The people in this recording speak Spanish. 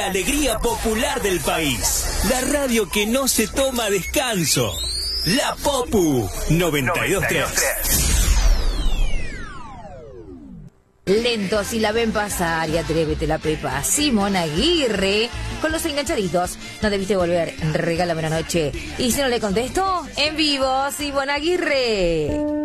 Alegría popular del país. La radio que no se toma descanso. La Popu 92.3. Lento, si la ven pasar y atrévete la Pepa. Simón Aguirre, con los enganchaditos. No debiste volver, regálame una noche. Y si no le contesto, en vivo, Simón Aguirre.